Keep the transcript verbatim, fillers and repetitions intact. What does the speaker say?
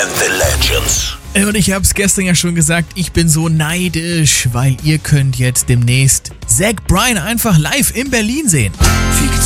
and the Legends. Und ich hab's gestern ja schon gesagt, ich bin so neidisch, weil ihr könnt jetzt demnächst Zach Bryan einfach live in Berlin sehen.